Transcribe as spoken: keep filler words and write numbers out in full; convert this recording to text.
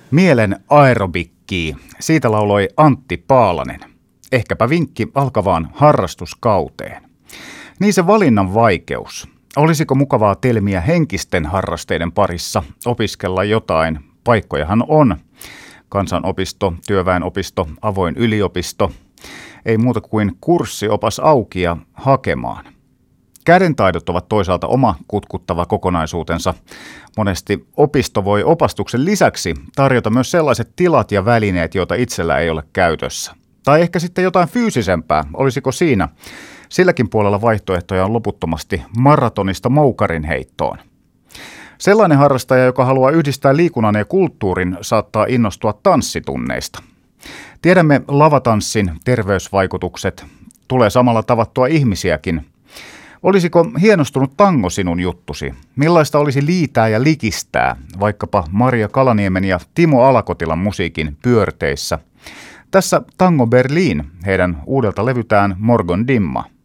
Mielen aerobikkii. Siitä lauloi Antti Paalanen. Ehkäpä vinkki alkavaan harrastuskauteen. Niin se valinnan vaikeus. Olisiko mukavaa telmiä henkisten harrasteiden parissa, opiskella jotain? Paikkojahan on. Kansanopisto, työväenopisto, avoin yliopisto. Ei muuta kuin kurssiopas auki ja hakemaan. Kädentaidot ovat toisaalta oma kutkuttava kokonaisuutensa. Monesti opisto voi opastuksen lisäksi tarjota myös sellaiset tilat ja välineet, joita itsellä ei ole käytössä. Tai ehkä sitten jotain fyysisempää. Olisiko siinä? Silläkin puolella vaihtoehtoja on loputtomasti maratonista moukarin heittoon. Sellainen harrastaja, joka haluaa yhdistää liikunnan ja kulttuurin, saattaa innostua tanssitunneista. Tiedämme lavatanssin terveysvaikutukset. Tulee samalla tavattua ihmisiäkin. Olisiko hienostunut tango sinun juttusi? Millaista olisi liitää ja likistää, vaikkapa Maria Kalaniemen ja Timo Alakotilan musiikin pyörteissä? Tässä Tango Berlin, heidän uudelta levytään Morgon Dimma.